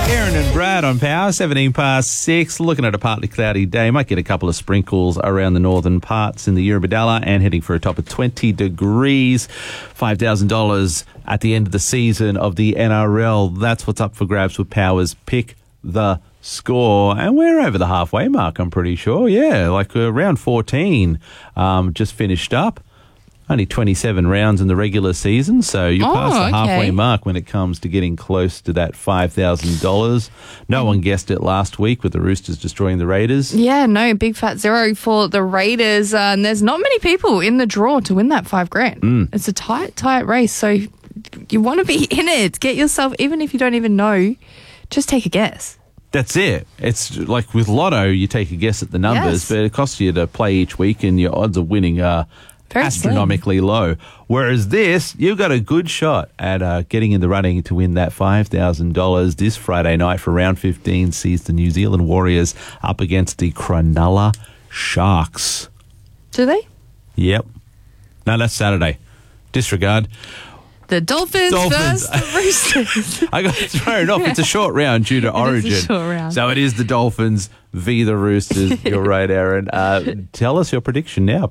Aaron and Brad on Power, 17 past 6. Looking at a partly cloudy day. Might get a couple of sprinkles around the northern parts in the Eurobodalla and heading for a top of 20 degrees. $5,000 at the end of the season of the NRL. That's what's up for grabs with Power's Pick the Score. And we're over the halfway mark, I'm pretty sure. Yeah, like round 14 just finished up. Only 27 rounds in the regular season, so you're past the halfway mark when it comes to getting close to that $5,000. No one guessed it last week with the Roosters destroying the Raiders. Yeah, no, big fat zero for the Raiders. And there's not many people in the draw to win that $5,000. It's a tight race, so you want to be in it. Get yourself, even if you don't even know, just take a guess. That's it. It's like with Lotto, you take a guess at the numbers, but it costs you to play each week and your odds of winning are very astronomically low. Whereas this, you've got a good shot at getting in the running to win that $5,000 this Friday night for round 15 sees the New Zealand Warriors up against the Cronulla Sharks. Do they? Yep. No, that's Saturday. Disregard. The Dolphins versus the Roosters. I got thrown off. It's a short round due to Origin. It's a short round. So it is the Dolphins v. the Roosters. You're right, Aaron. Tell us your prediction now.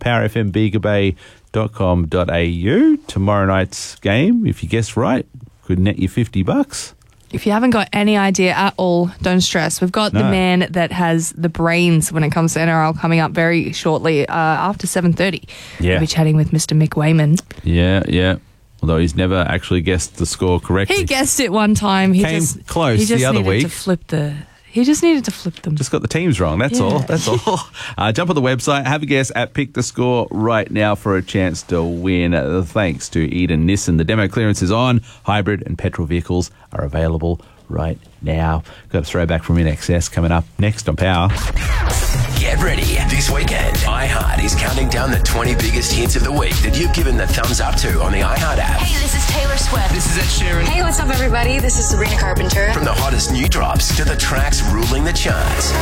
powerfmbigabay.com.au. Tomorrow night's game, if you guess right, could net you $50. If you haven't got any idea at all, don't stress. We've got the man that has the brains when it comes to NRL coming up very shortly after 7:30. Yeah. We'll be chatting with Mr. Mick Wayman. Yeah. Although he's never actually guessed the score correctly. He guessed it one time. He came close he just the other week. He just needed to flip them. Just got the teams wrong. That's all. Jump on the website, have a guess at Pick the Score right now for a chance to win. Thanks to Eden Nissan. The demo clearance is on. Hybrid and petrol vehicles are available right now. Got a throwback from InXS coming up next on Power. Get ready. This weekend, iHeart is counting down the 20 biggest hits of the week that you've given the thumbs up to on the iHeart app. Hey, this is Taylor Swift. This is Ed Sheeran. Hey, what's up, everybody? This is Sabrina Carpenter. From the hottest new drops to the tracks ruling the charts.